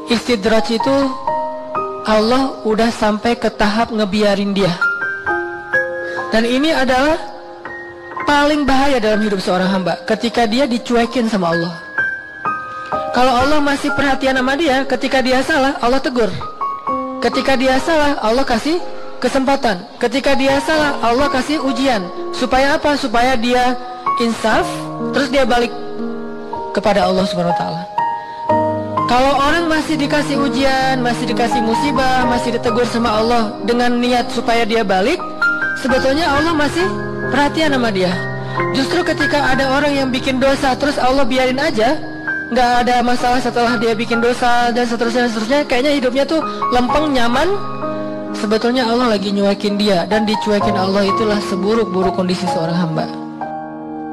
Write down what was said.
istidraj itu Allah udah sampai ke tahap ngebiarin dia. Dan ini adalah paling bahaya dalam hidup seorang hamba, ketika dia dicuekin sama Allah. Kalau Allah masih perhatian sama dia, ketika dia salah, Allah tegur. Ketika dia salah, Allah kasih kesempatan. Ketika dia salah, Allah kasih ujian. Supaya apa? Supaya dia insaf, terus dia balik kepada Allah Subhanahu wa ta'ala. Kalau orang masih dikasih ujian, masih dikasih musibah, masih ditegur sama Allah dengan niat supaya dia balik, sebetulnya Allah masih perhatian sama dia. Justru ketika ada orang yang bikin dosa, terus Allah biarin aja, nggak ada masalah setelah dia bikin dosa dan seterusnya, kayaknya hidupnya tuh lempeng, nyaman. Sebetulnya Allah lagi nyuekin dia, dan dicuekin Allah itulah seburuk-buruk kondisi seorang hamba.